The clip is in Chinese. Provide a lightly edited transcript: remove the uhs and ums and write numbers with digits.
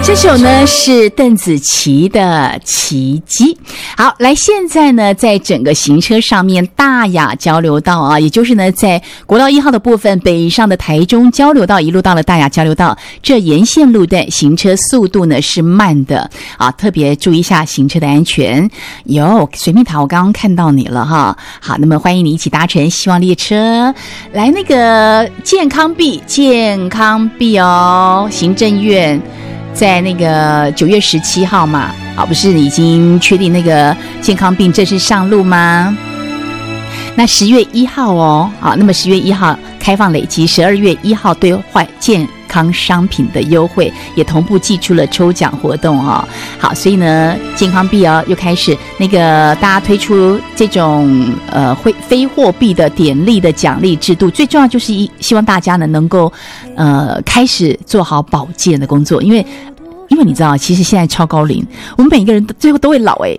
这首呢是邓紫棋的《奇迹》。好，来，现在呢，在整个行车上面，大雅交流道啊，也就是呢，在国道1号的部分，北上的台中交流道一路到了大雅交流道，这沿线路段行车速度呢是慢的啊，特别注意一下行车的安全。水蜜桃，我刚刚看到你了哈。好，那么欢迎你一起搭乘希望列车来那个健康币哦，行政院。在那个9月17号嘛，不是已经确定那个健康病正式上路吗？那10月1号哦，好，那么10月1号开放累积，12月1号兑换健康商品的优惠，也同步寄出了抽奖活动哦。好，所以呢，健康币又开始那个大家推出这种非货币的点力的奖励制度，最重要就是希望大家呢能够开始做好保健的工作，因为你知道，其实现在超高龄，我们每一个人最后都会老